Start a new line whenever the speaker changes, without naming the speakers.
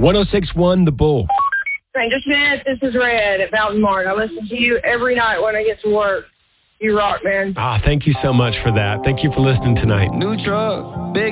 1061 The Bull.
Ranger Smith, this is Red at Mountain Mart. I listen to you every night when I get to work. You rock, man.
Thank you so much for that. Thank you for listening tonight.
New truck, big